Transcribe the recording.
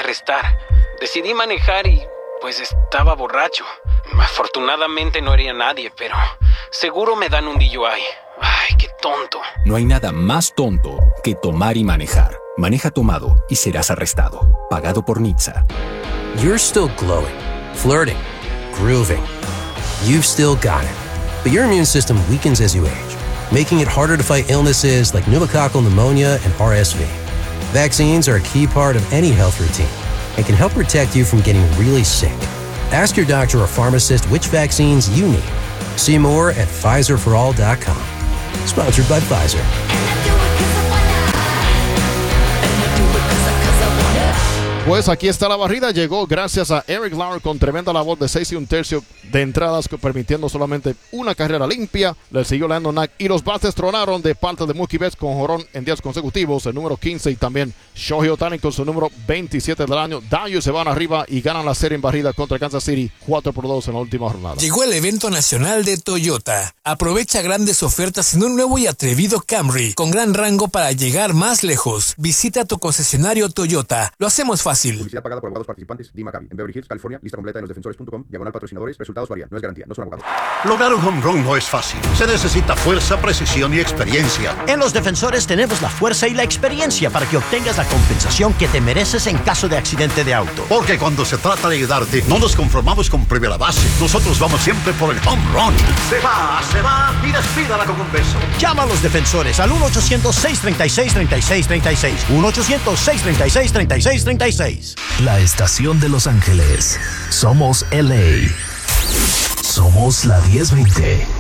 arrestar. Decidí manejar y, pues, estaba borracho. Afortunadamente no hería a nadie, pero seguro me dan un DUI. Ay, qué tonto. No hay nada más tonto que tomar y manejar. Maneja tomado y serás arrestado. Pagado por NHTSA. You're still glowing, flirting, grooving. You've still got it. But your immune system weakens as you age, making it harder to fight illnesses like pneumococcal pneumonia and RSV. Vaccines are a key part of any health routine and can help protect you from getting really sick. Ask your doctor or pharmacist which vaccines you need. See more at PfizerForAll.com. Sponsored by Pfizer. Pues aquí está la barrida, llegó gracias a Eric Lauer con tremenda labor de 6 1/3 de entradas, permitiendo solamente una carrera limpia. Le siguió Landon Knack y los bases tronaron de parte de Mookie Betts con jonrón en días consecutivos, el número 15, y también Shohei Ohtani con su número 27 del año. Dodgers se van arriba y ganan la serie en barrida contra Kansas City 4-2 en la última jornada. Llegó el evento nacional de Toyota. Aprovecha grandes ofertas en un nuevo y atrevido Camry con gran rango para llegar más lejos. Visita tu concesionario Toyota. Lo hacemos fácil. Publicidad pagada por abogados participantes. Di Maccabi. En Beverly Hills, California. Lista completa en losdefensores.com. /patrocinadores. Resultados varían. No es garantía. No son abogados. Lograr un home run no es fácil. Se necesita fuerza, precisión y experiencia. En Los Defensores tenemos la fuerza y la experiencia para que obtengas la compensación que te mereces en caso de accidente de auto. Porque cuando se trata de ayudarte, no nos conformamos con primera base. Nosotros vamos siempre por el home run. Se va y despídala con un beso. Llama a Los Defensores al 1-800-636-3636. 1-800-636-3636. La estación de Los Ángeles. Somos LA. Somos la 1020.